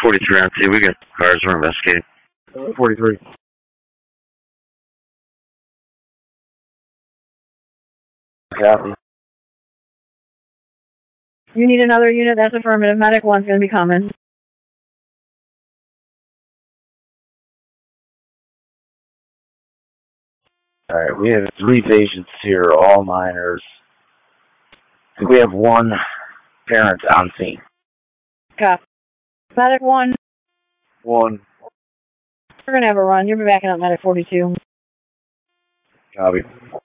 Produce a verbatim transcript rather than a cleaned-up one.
forty-three on T. We got cars. We're investigating. forty-three. Copy. You need another unit? That's affirmative. Medic one's going to be coming. Alright, we have three patients here, all minors. I think we have one parent on scene. Copy. Medic one. One. We're going to have a run. You'll be backing up Medic forty-two. Copy.